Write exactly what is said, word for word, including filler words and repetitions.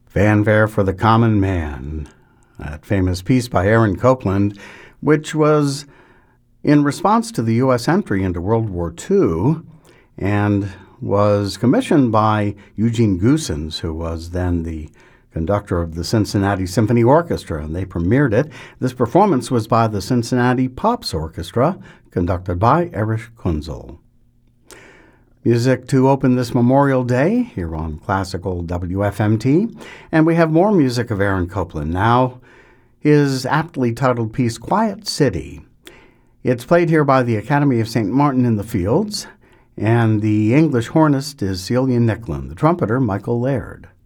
Fanfare for the Common Man, that famous piece by Aaron Copland, which was in response to the U S entry into World War Two and was commissioned by Eugene Goosens, who was then the conductor of the Cincinnati Symphony Orchestra, and they premiered it. This performance was by the Cincinnati Pops Orchestra, conducted by Erich Kunzel. Music to open this Memorial Day here on Classical W F M T, and we have more music of Aaron Copland now. His aptly titled piece, Quiet City. It's played here by the Academy of Saint Martin in the Fields, and the English hornist is Celia Nicklin, the trumpeter Michael Laird.